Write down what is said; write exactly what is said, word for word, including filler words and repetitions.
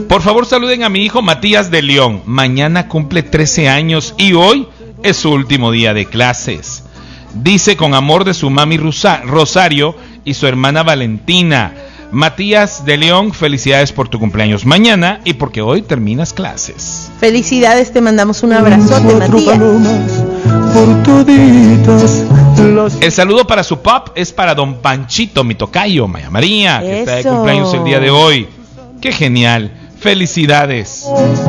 Por favor, saluden a mi hijo Matías de León. Mañana cumple trece años y hoy es su último día de clases. Dice con amor de su mami Rosa- Rosario y su hermana Valentina. Matías de León, felicidades por tu cumpleaños mañana y porque hoy terminas clases. Felicidades, te mandamos un abrazote, Matías. El saludo para su pop es para don Panchito, mi tocayo, Maya María, que Eso. está de cumpleaños el día de hoy. ¡Qué genial! ¡Felicidades!